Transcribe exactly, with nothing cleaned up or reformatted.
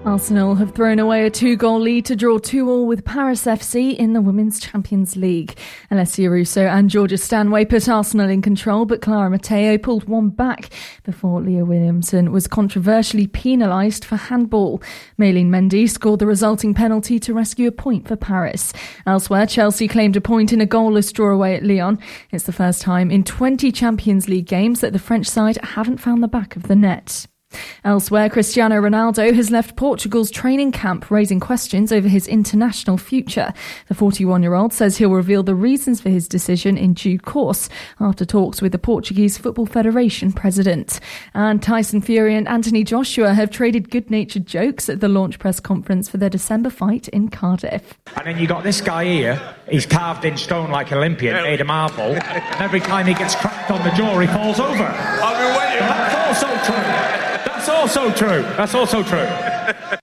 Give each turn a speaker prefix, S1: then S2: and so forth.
S1: Arsenal have thrown away a two-goal lead to draw two all with Paris F C in the Women's Champions League. Alessia Russo and Georgia Stanway put Arsenal in control, but Clara Matteo pulled one back before Leah Williamson was controversially penalised for handball. Maylene Mendy scored the resulting penalty to rescue a point for Paris. Elsewhere, Chelsea claimed a point in a goalless draw away at Lyon. It's the first time in twenty Champions League games that the French side haven't found the back of the net. Elsewhere, Cristiano Ronaldo has left Portugal's training camp, raising questions over his international future. The forty-one-year-old says he'll reveal the reasons for his decision in due course after talks with the Portuguese Football Federation president. And Tyson Fury and Anthony Joshua have traded good-natured jokes at the launch press conference for their December fight in Cardiff.
S2: And then you got this guy here, he's carved in stone like Olympian, made of marble, and every time he gets cracked on the jaw, he falls over.
S3: I've been waiting.
S2: That's also true. That's also true. That's also true.